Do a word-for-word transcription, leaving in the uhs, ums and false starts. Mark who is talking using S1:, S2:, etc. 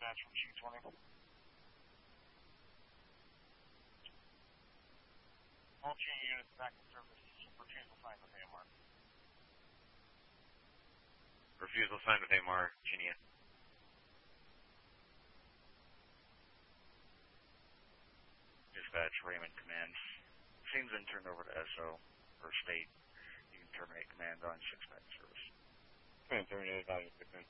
S1: dispatch from Q twenty. All G units back in service. Refusal signed with A M R.
S2: Refusal signed with A M R, Ginia. Dispatch, Raymond Command. Scene's been turned over to S O or State. You can terminate command on six minute service.
S1: Command terminated, value fifteen.